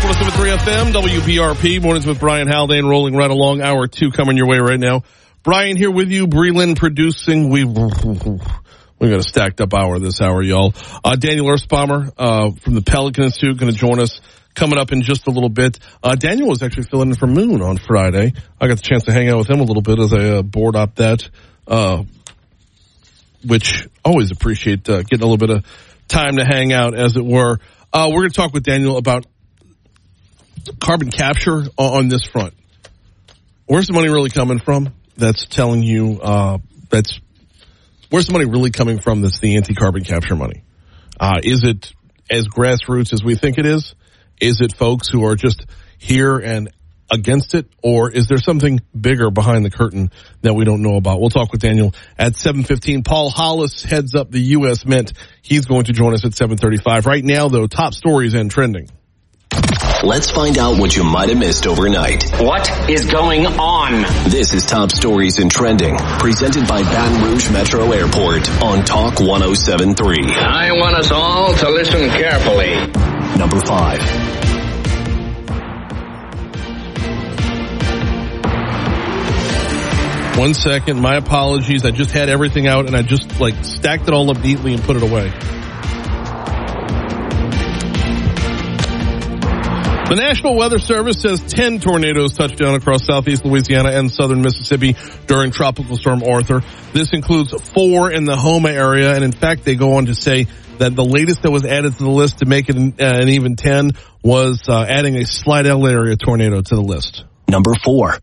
107.3 FM, WBRP, Mornings with Brian Haldane, rolling right along. Hour 2 coming your way right now. Brian here with you, Breland producing. We got a stacked up hour this hour, y'all. Daniel Earthbomber from the Pelican Institute going to join us coming up in just a little bit. Daniel was actually filling in for Moon on Friday. I got the chance to hang out with him a little bit as I board up that, which always appreciate getting a little bit of time to hang out, as it were. We're going to talk with Daniel about carbon capture on this front. Where's the money really coming from? That's telling you, where's the money really coming from that's the anti-carbon capture money? Is it as grassroots as we think it is? Is it folks who are just here and against it? Or is there something bigger behind the curtain that we don't know about? We'll talk with Daniel at 7:15. Paul Hollis heads up the U.S. Mint. He's going to join us at 7:35. Right now, though, top stories and trending. Let's find out what you might have missed overnight. What is going on? This is Top Stories and Trending, presented by Baton Rouge Metro Airport on Talk 107.3. I want us all to listen carefully. Number 5. One second, my apologies. I just had everything out and I just stacked it all up neatly and put it away. The National Weather Service says 10 tornadoes touched down across southeast Louisiana and southern Mississippi during Tropical Storm Arthur. This includes 4 in the Houma area, and in fact, they go on to say that the latest that was added to the list to make it an even 10 was adding a Slidell area tornado to the list. Number 4.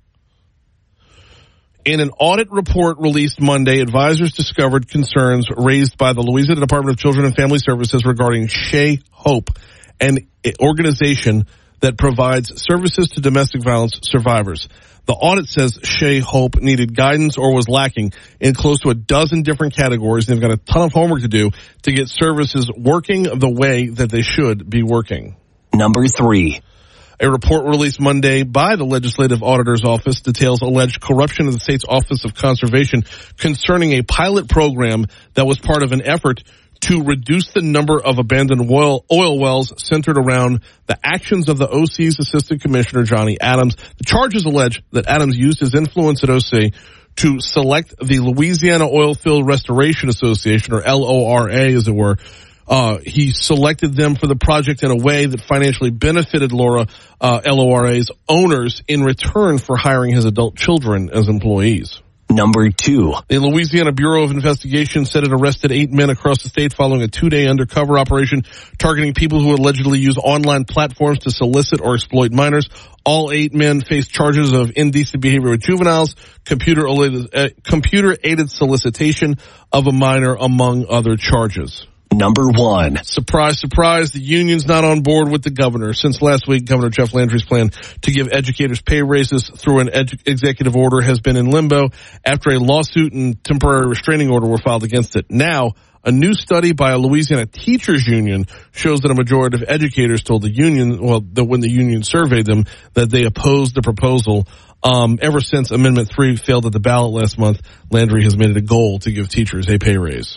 In an audit report released Monday, advisors discovered concerns raised by the Louisiana Department of Children and Family Services regarding Shea Hope, an organization that provides services to domestic violence survivors. The audit says Shea Hope needed guidance or was lacking in close to a dozen different categories. They've got a ton of homework to do to get services working the way that they should be working. Number 3. A report released Monday by the Legislative Auditor's Office details alleged corruption of the state's Office of Conservation concerning a pilot program that was part of an effort to reduce the number of abandoned oil wells centered around the actions of the OC's Assistant Commissioner, Johnny Adams. The charges allege that Adams used his influence at OC to select the Louisiana Oilfield Restoration Association, or LORA as it were. He selected them for the project in a way that financially benefited LORA's owners in return for hiring his adult children as employees. Number 2. The Louisiana Bureau of Investigation said it arrested 8 men across the state following a 2-day undercover operation targeting people who allegedly use online platforms to solicit or exploit minors. All 8 men faced charges of indecent behavior with juveniles, computer-aided solicitation of a minor, among other charges. Number 1. Surprise, surprise, the union's not on board with the governor. Since last week, Governor Jeff Landry's plan to give educators pay raises through an executive order has been in limbo after a lawsuit and temporary restraining order were filed against it. Now, a new study by a Louisiana teachers union shows that a majority of educators told the union, that when the union surveyed them, that they opposed the proposal. Ever since Amendment 3 failed at the ballot last month, Landry has made it a goal to give teachers a pay raise.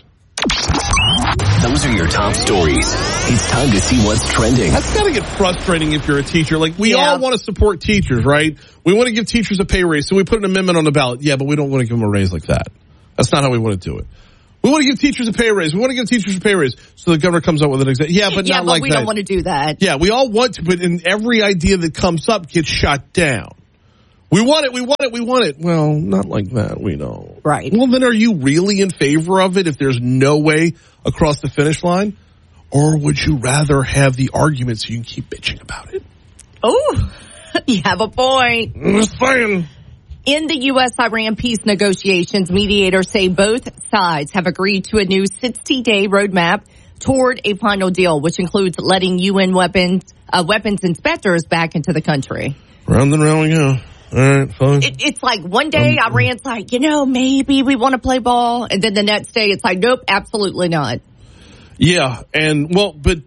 Those are your top stories. It's time to see what's trending. That's got to get frustrating if you're a teacher. We all want to support teachers, right? We want to give teachers a pay raise, so we put an amendment on the ballot. Yeah, but we don't want to give them a raise like that. That's not how we want to do it. We want to give teachers a pay raise. We want to give teachers a pay raise. So the governor comes up with an example. Yeah, but not like that. We don't want to do that. Yeah, we all want to, but in every idea that comes up gets shot down. We want it, we want it, we want it. Well, not like that, we know. Right. Well, then are you really in favor of it if there's no way across the finish line? Or would you rather have the argument so you can keep bitching about it? Oh, you have a point. I'm just saying. In the U.S.-Iran peace negotiations, mediators say both sides have agreed to a new 60-day roadmap toward a final deal, which includes letting UN weapons inspectors back into the country. Round and round we go. All right, fine. It's like one day Iran's like, maybe we want to play ball. And then the next day it's like, nope, absolutely not. Yeah. And but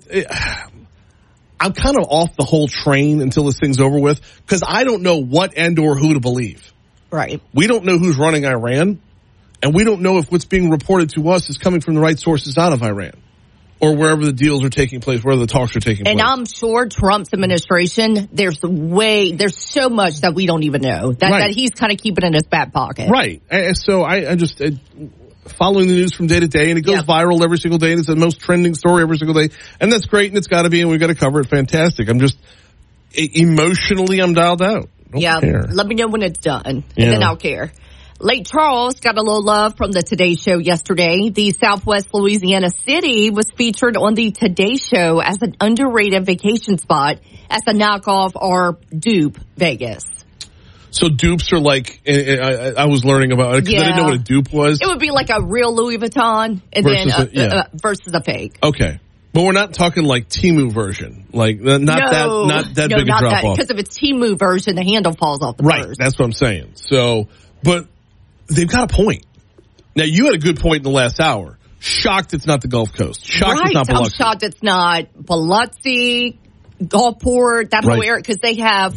I'm kind of off the whole train until this thing's over with because I don't know what and or who to believe. Right. We don't know who's running Iran, and we don't know if what's being reported to us is coming from the right sources out of Iran. or wherever the deals are taking place, wherever the talks are taking place. And I'm sure Trump's administration, there's so much that we don't even know that he's kind of keeping in his back pocket. Right. And so I just following the news from day to day, and it goes viral every single day, and it's the most trending story every single day, and that's great, and it's got to be, and we've got to cover it. Fantastic. I'm just emotionally, I'm dialed out. Don't care. Let me know when it's done, and then I'll care. Lake Charles got a little love from the Today Show yesterday. The Southwest Louisiana city was featured on the Today Show as an underrated vacation spot as a knockoff or dupe Vegas. So dupes are like, I was learning about it because I didn't know what a dupe was. It would be like a real Louis Vuitton and versus a fake. Okay. But we're not talking like Temu version. Like, not that big a drop off. Because if it's Temu version, the handle falls off the purse. Right, that's what I'm saying. So, but they've got a point. Now, you had a good point in the last hour. Shocked it's not the Gulf Coast. Shocked it's not Biloxi. I'm shocked it's not Biloxi, Gulfport, that whole area, because they have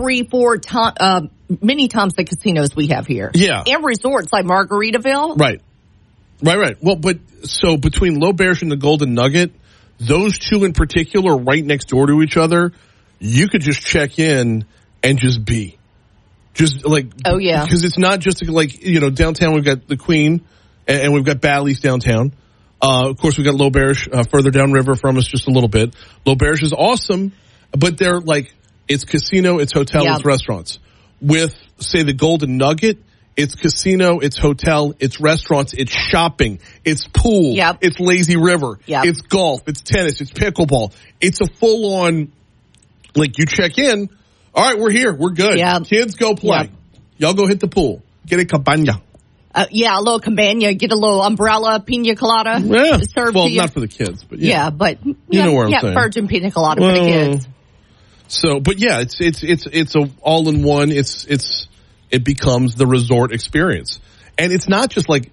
3-4 many times the casinos we have here. Yeah. And resorts like Margaritaville. Right. Well, but so between L'Auberge and the Golden Nugget, those two in particular right next door to each other, you could just check in and just be. Just like, oh yeah, because it's not just like, downtown we've got the Queen and we've got Bally's downtown. Of course we've got L'Auberge further downriver from us just a little bit. L'Auberge is awesome, but they're like, it's casino, it's hotel, it's restaurants. With, say, the Golden Nugget, it's casino, it's hotel, it's restaurants, it's shopping, it's pool, it's lazy river, it's golf, it's tennis, it's pickleball. It's a full on, like, you check in. All right, we're here. We're good. Yep. Kids, go play. Yep. Y'all go hit the pool. Get a cabana. A little cabana. Get a little umbrella, pina colada. Yeah. Served well, to you. not for the kids, but but you know where I'm saying. Virgin pina colada for the kids. So, but it's a all in one. It becomes the resort experience, and it's not just like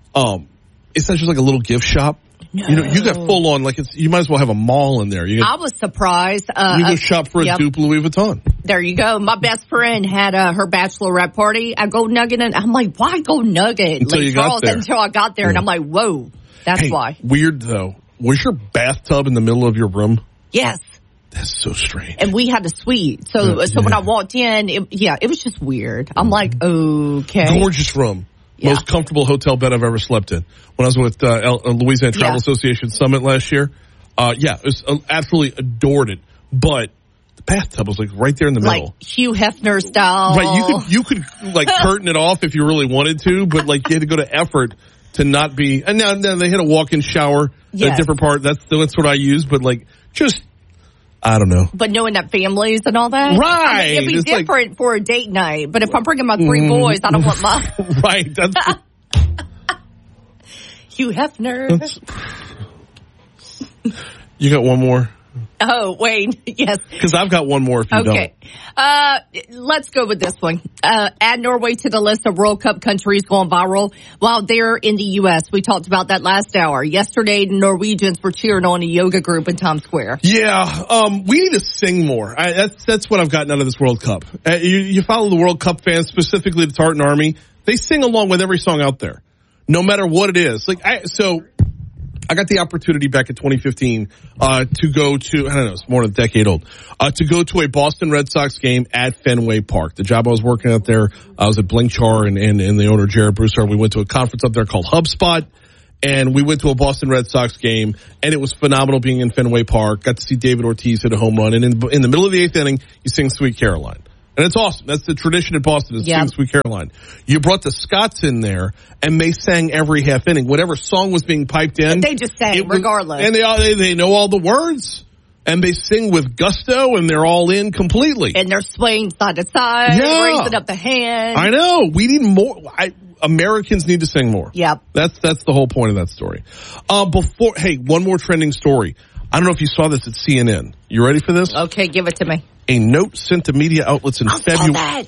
it's not just like a little gift shop. No. You got full on, like you might as well have a mall in there. I was surprised. You go shop for a dupe Louis Vuitton. There you go. My best friend had her bachelorette party at Golden Nugget, and I'm like, why Golden Nugget? Until I got there, and I'm like, whoa, that's why. Weird though. Was your bathtub in the middle of your room? Yes. That's so strange. And we had a suite. So when I walked in, it was just weird. I'm like, okay. Gorgeous room. Most comfortable hotel bed I've ever slept in. When I was with Louisiana Travel Association Summit last year, it was absolutely adored it. But the bathtub was like right there in the middle, like Hugh Hefner style. Right, you could like curtain it off if you really wanted to, but like you had to go to effort to not be. And now they had a walk-in shower, a different part. That's what I use. But like just. I don't know. But knowing that families and all that. Right. I mean, it'd be different for a date night. But if I'm bringing my 3 boys, I don't want my. Right. That's Hugh Hefner. You got one more? Oh, wait. Yes. Because I've got one more if you don't. Let's go with this one. Add Norway to the list of World Cup countries going viral while they're in the U.S. We talked about that last hour. Yesterday, the Norwegians were cheering on a yoga group in Times Square. Yeah. We need to sing more. That's what I've gotten out of this World Cup. You follow the World Cup fans, specifically the Tartan Army. They sing along with every song out there, no matter what it is. I got the opportunity back in 2015 to go to, I don't know, it's more than a decade old, to go to a Boston Red Sox game at Fenway Park. The job I was working out there, I was at Blinkchar and the owner, Jared Broussard. We went to a conference up there called HubSpot, and we went to a Boston Red Sox game, and it was phenomenal being in Fenway Park. Got to see David Ortiz hit a home run, and in the middle of the 8th inning, you sing Sweet Caroline. And it's awesome. That's the tradition in Boston, is sing Sweet Caroline. You brought the Scots in there, and they sang every half inning. Whatever song was being piped in. They just sang, regardless. And they know all the words, and they sing with gusto, and they're all in completely. And they're swaying side to side, raising up the hand. I know. We need more. Americans need to sing more. Yep. That's the whole point of that story. One more trending story. I don't know if you saw this at CNN. You ready for this? Okay, give it to me. A note sent to media outlets in February.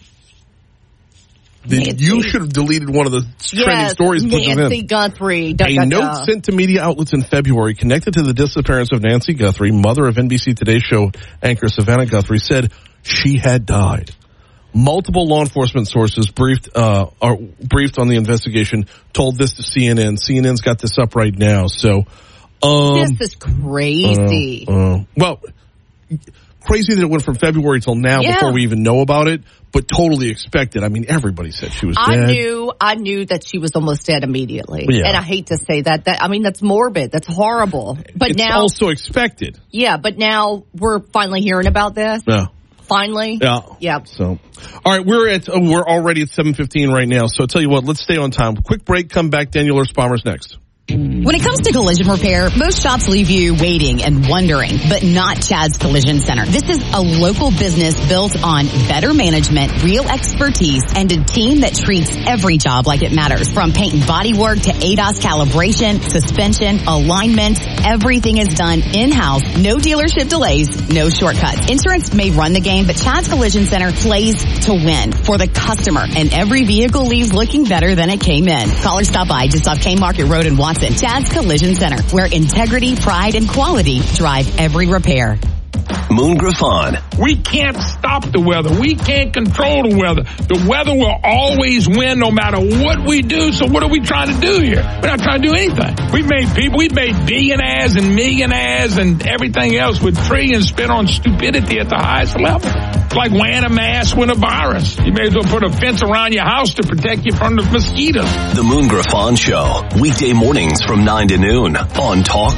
You should have deleted one of the trending stories. Nancy Guthrie. A note sent to media outlets in February connected to the disappearance of Nancy Guthrie, mother of NBC Today Show anchor Savannah Guthrie, said she had died. Multiple law enforcement sources briefed on the investigation told this to CNN. CNN's got this up right now. So This is crazy. Well, crazy that it went from February till now before we even know about it, but totally expected. I mean, everybody said she was dead. I knew that she was almost dead immediately. Yeah. And I hate to say that. I mean, that's morbid. That's horrible. But it's now also expected. Yeah, but now we're finally hearing about this. Yeah. Finally. Yeah. Yep. So, all right, we're already at 7:15 right now. So I'll tell you what, let's stay on time. Quick break, come back. Daniel Earth-Bomber's next. When it comes to collision repair, most shops leave you waiting and wondering, but not Chad's Collision Center. This is a local business built on better management, real expertise, and a team that treats every job like it matters. From paint and body work to ADAS calibration, suspension, alignment, everything is done in-house. No dealership delays, no shortcuts. Insurance may run the game, but Chad's Collision Center plays to win for the customer, and every vehicle leaves looking better than it came in. Call or stop by just off K Market Road in Watson. Chad's Collision Center, where integrity, pride, and quality drive every repair. Moon Griffon. We can't stop the weather. We can't control the weather. The weather will always win no matter what we do. So what are we trying to do here? We're not trying to do anything. We've made billionaires and millionaires and everything else with trillions spent on stupidity at the highest level. It's like wearing a mask with a virus. You may as well put a fence around your house to protect you from the mosquitoes. The Moon Griffon Show. Weekday mornings from 9 to noon on Talk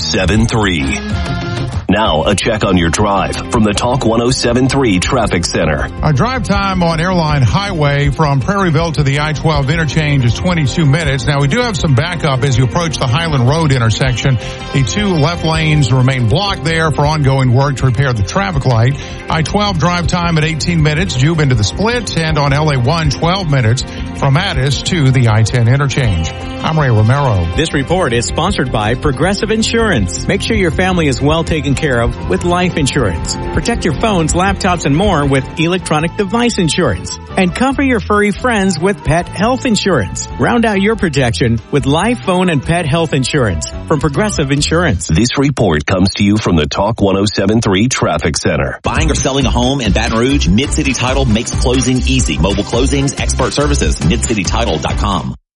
107.3. Now, a check on your drive from the Talk 107.3 Traffic Center. Our drive time on Airline Highway from Prairieville to the I-12 interchange is 22 minutes. Now, we do have some backup as you approach the Highland Road intersection. The two left lanes remain blocked there for ongoing work to repair the traffic light. I-12 drive time at 18 minutes, Juve into the split, and on LA1, 12 minutes from Addis to the I-10 interchange. I'm Ray Romero. This report is sponsored by Progressive Insurance. Make sure your family is well taken care of with life insurance. Protect your phones, laptops, and more with electronic device insurance. And cover your furry friends with pet health insurance. Round out your protection with life, phone, and pet health insurance from Progressive Insurance. This report comes to you from the Talk 107.3 Traffic Center. Buying or selling a home in Baton Rouge, Mid-City Title makes closing easy. Mobile closings, expert services, midcitytitle.com.